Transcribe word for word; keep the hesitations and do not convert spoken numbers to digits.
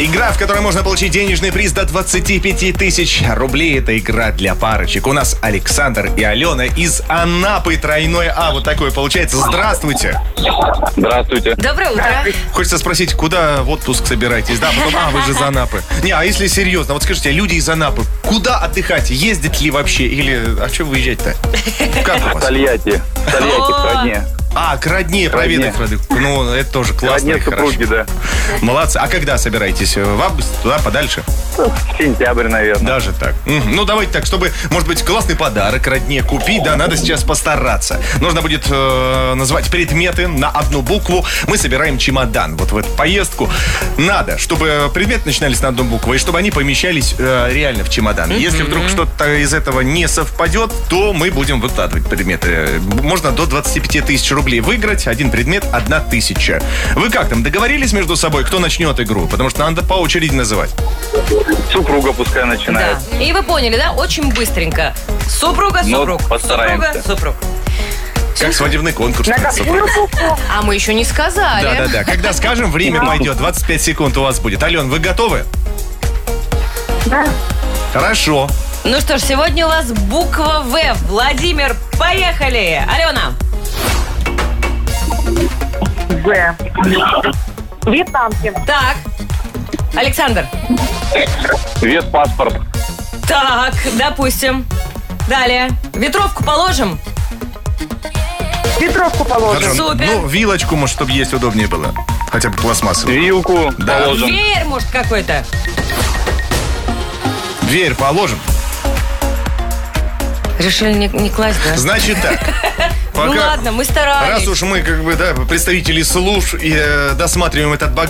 Игра, в которой можно получить денежный приз до двадцати пяти тысяч рублей. Это игра для парочек. У нас Александр и Алена из Анапы. Тройное А. Вот такое получается. Здравствуйте. Здравствуйте. Доброе утро. Хочется спросить, куда в отпуск собираетесь? Да, потом, а, вы же из Анапы. Не, а если серьезно, вот скажите, люди из Анапы, куда отдыхать? Ездят ли вообще? Или, а что выезжать-то? Как у вас? Тольятти. Тольятти, в родне. А, к родне проведать. Ну, это тоже классно Родне и хорошо. супруги, да. Молодцы. А когда собираетесь? В августе? Туда, подальше? В сентябрь, наверное. Даже так. Мгм. Ну, давайте так, чтобы, может быть, классный подарок родне купить, да, надо сейчас постараться. Нужно будет э, назвать предметы на одну букву. Мы собираем чемодан. Вот в эту поездку надо, чтобы предметы начинались на одну букву, и чтобы они помещались э, реально в чемодан. Mm-hmm. Если вдруг что-то из этого не совпадет, то мы будем выкладывать предметы. Можно до двадцати пяти тысяч рублей выиграть. Один предмет, одна тысяча. Вы как там, договорились между собой, кто начнет игру? Потому что надо по очереди называть. Супруга пускай начинает. Да. И вы поняли, да? Очень быстренько. Супруга, Ну, супруг. постараемся. Супруга, супруг. Как свадебный конкурс. На какую букву? А мы еще не сказали. Да-да-да. Когда скажем, время пойдет. двадцать пять секунд у вас будет. Ален, вы готовы? Да. Хорошо. Ну что ж, сегодня у вас буква В. Владимир, поехали. Алена. В. Вьетнамки. Так. Александр. Ветпаспорт. Так, допустим. Далее. Ветровку положим. Ветровку положим. Хорошо. Супер. Ну, вилочку, может, чтобы есть удобнее было. Хотя бы пластмассовую. Вилку Да. положим. Веер, может, какой-то. Дверь положим. Решили не, не класть, да? Значит так. Ну Пока- ладно, мы старались. Раз уж мы, как бы, да, представители служб и э, досматриваем этот